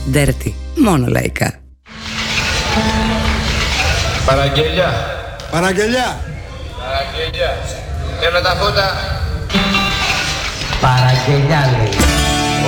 Dirty. Μόνο λαϊκά. Παραγγελιά. Παραγγελιά. Παραγγελιά. Θέλω τα φώτα. Παραγγελιά λέει.